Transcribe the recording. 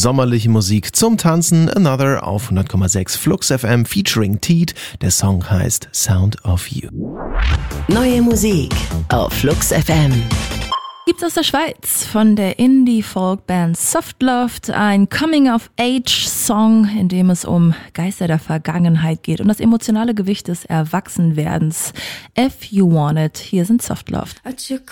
sommerliche Musik zum Tanzen. Another auf 100,6 Flux FM featuring Teed. Der Song heißt Sound of You. Neue Musik auf Flux FM. Gibt's aus der Schweiz von der Indie-Folk-Band Softloft ein Coming-of-Age-Song, in dem es um Geister der Vergangenheit geht und das emotionale Gewicht des Erwachsenwerdens. If You Want It, hier sind Softloft. I took